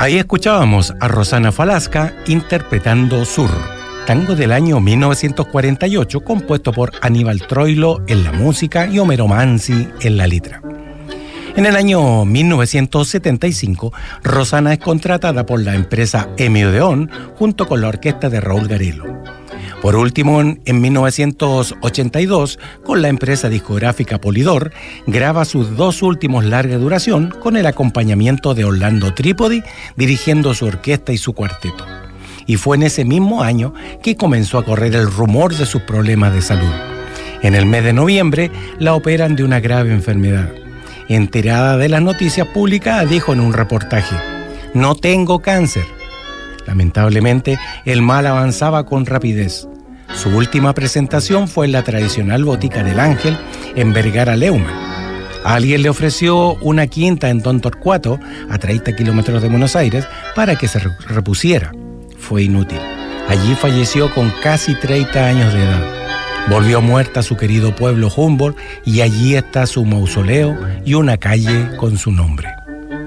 Ahí escuchábamos a Rosana Falasca interpretando Sur, tango del año 1948, compuesto por Aníbal Troilo en la música y Homero Manzi en la letra. En el año 1975, Rosana es contratada por la empresa Emmy Odeón junto con la orquesta de Raúl Garelo. Por último, en 1982, con la empresa discográfica Polydor, graba sus dos últimos larga duración con el acompañamiento de Orlando Trípodi, dirigiendo su orquesta y su cuarteto. Y fue en ese mismo año que comenzó a correr el rumor de sus problemas de salud. En el mes de noviembre, la operan de una grave enfermedad. Enterada de las noticias públicas, dijo en un reportaje: "No tengo cáncer". Lamentablemente, el mal avanzaba con rapidez. Su última presentación fue en la tradicional Botica del Ángel en Vergara Leumann. Alguien le ofreció una quinta en Don Torcuato, a 30 kilómetros de Buenos Aires, para que se repusiera. Fue inútil. Allí falleció con casi 30 años de edad. Volvió muerta a su querido pueblo Humboldt y allí está su mausoleo y una calle con su nombre.